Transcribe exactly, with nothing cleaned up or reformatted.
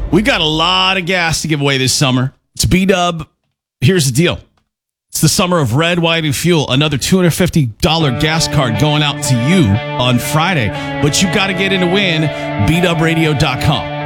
We got a lot of gas to give away this summer. It's B-Dub. Here's the deal. It's the summer of red, white, and fuel. Another two hundred fifty dollars gas card going out to you on Friday. But you got to get in to win. B dub radio dot com.